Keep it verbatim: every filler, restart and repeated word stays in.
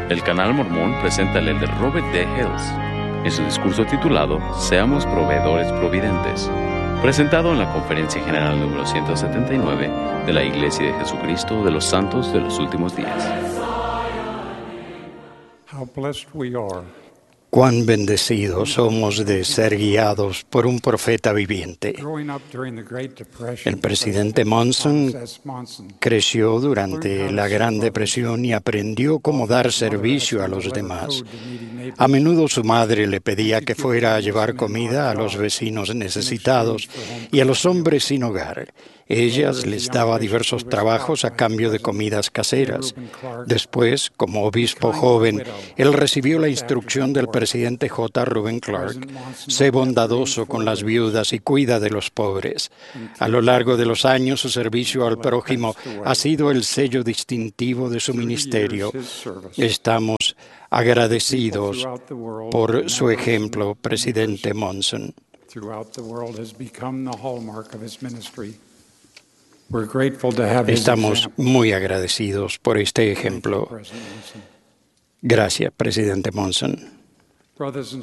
El Canal Mormón presenta al elder Robert D. Hales en su discurso titulado Seamos Proveedores Providentes, presentado en la Conferencia General número ciento setenta y nueve de la Iglesia de Jesucristo de los Santos de los Últimos Días. How blessed we are. Cuán bendecidos somos de ser guiados por un profeta viviente. El presidente Monson creció durante la Gran Depresión y aprendió cómo dar servicio a los demás. A menudo su madre le pedía que fuera a llevar comida a los vecinos necesitados y a los hombres sin hogar. Ella les daba diversos trabajos a cambio de comidas caseras. Después, como obispo joven, él recibió la instrucción del presidente J. Reuben Clark: sé bondadoso con las viudas y cuida de los pobres. A lo largo de los años, su servicio al prójimo ha sido el sello distintivo de su ministerio. Estamos agradecidos por su ejemplo, presidente Monson. Estamos muy agradecidos por este ejemplo. Gracias, presidente Monson.